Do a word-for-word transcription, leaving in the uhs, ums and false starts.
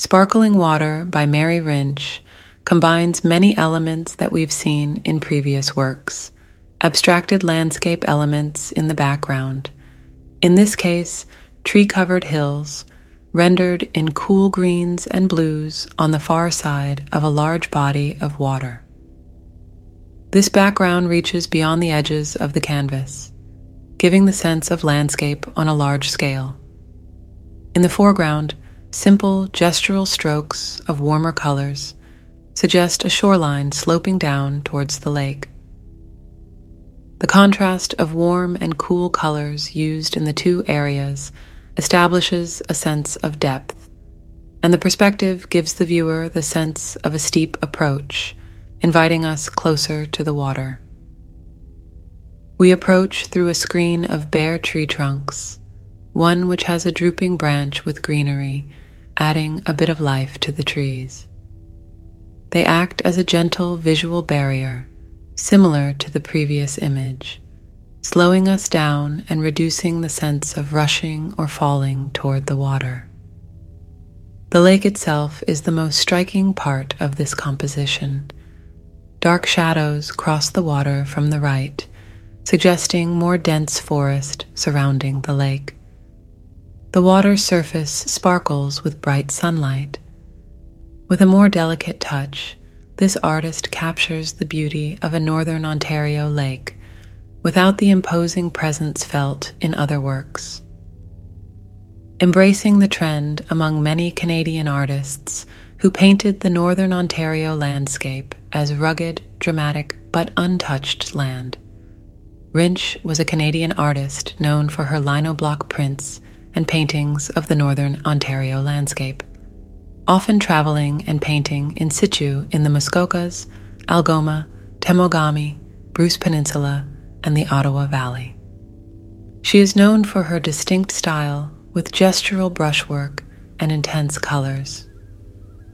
Sparkling Water by Mary Rynch combines many elements that we've seen in previous works, abstracted landscape elements in the background, in this case, tree-covered hills, rendered in cool greens and blues on the far side of a large body of water. This background reaches beyond the edges of the canvas, giving the sense of landscape on a large scale. In the foreground, simple gestural strokes of warmer colors suggest a shoreline sloping down towards the lake. The contrast of warm and cool colors used in the two areas establishes a sense of depth, and the perspective gives the viewer the sense of a steep approach, inviting us closer to the water. We approach through a screen of bare tree trunks, one which has a drooping branch with greenery, adding a bit of life to the trees. They act as a gentle visual barrier, similar to the previous image, slowing us down and reducing the sense of rushing or falling toward the water. The lake itself is the most striking part of this composition. Dark shadows cross the water from the right, suggesting more dense forest surrounding the lake. The water's surface sparkles with bright sunlight. With a more delicate touch, this artist captures the beauty of a Northern Ontario lake without the imposing presence felt in other works. Embracing the trend among many Canadian artists who painted the Northern Ontario landscape as rugged, dramatic, but untouched land, Rynch was a Canadian artist known for her linoblock prints and paintings of the Northern Ontario landscape, often traveling and painting in situ in the Muskokas, Algoma, Temagami, Bruce Peninsula, and the Ottawa Valley. She is known for her distinct style with gestural brushwork and intense colors.